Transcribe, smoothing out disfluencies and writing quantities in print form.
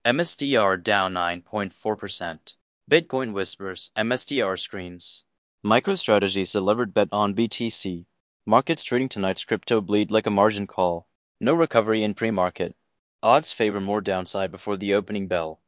MSTR down 9.4%. Bitcoin whispers, MSTR screens. MicroStrategy's delivered bet on BTC. Markets trading tonight's crypto bleed like a margin call. No recovery in pre-market. Odds favor more downside before the opening bell.